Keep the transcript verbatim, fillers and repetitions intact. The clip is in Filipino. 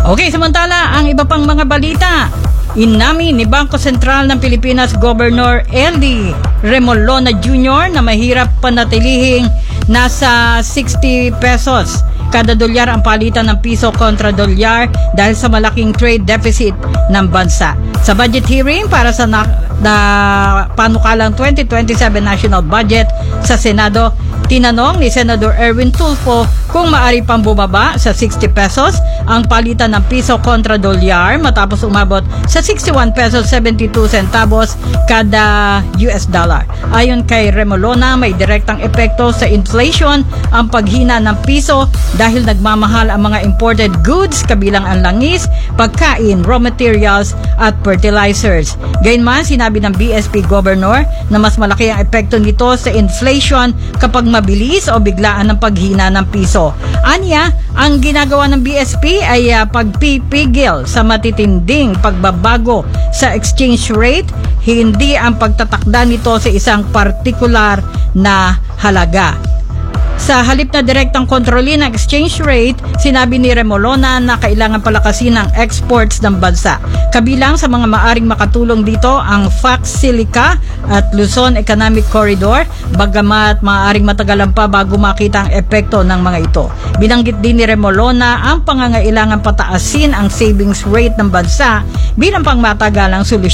Okay, samantala, ang iba pang mga balita. Inamin ni Bangko Sentral ng Pilipinas Governor Eldy Remolona Junior na mahirap panatilihing nasa sixty pesos kada dolyar ang palitan ng piso kontra dolyar dahil sa malaking trade deficit ng bansa. Sa budget hearing para sa na, na panukalang twenty twenty-seven national budget sa Senado, tinanong ni Senador Erwin Tulfo kung maari pang bumaba sa sixty pesos ang palitan ng piso kontra dolyar matapos umabot sa sixty-one pesos seventy-two centavos kada U S dollar. Ayon kay Remolona, may direktang epekto sa inflation ang paghina ng piso dahil nagmamahal ang mga imported goods kabilang ang langis, pagkain, raw materials at fertilizers. Gayunman, sinabi ng B S P Governor na mas malaki ang epekto nito sa inflation kapag mabilis o biglaan ng paghina ng piso. Anya, ang ginagawa ng B S P ay uh, pagpipigil sa matitinding pagbabago sa exchange rate, hindi ang pagtatakda nito sa isang partikular na halaga. Sa halip na direktang kontrolin ang exchange rate, sinabi ni Remolona na kailangan palakasin ang exports ng bansa. Kabilang sa mga maaring makatulong dito ang F A C Silica at Luzon Economic Corridor, bagamat maaaring matagalan pa bago makita ang epekto ng mga ito. Binanggit din ni Remolona ang pangangailangan pataasin ang savings rate ng bansa bilang pangmatagalang solusyon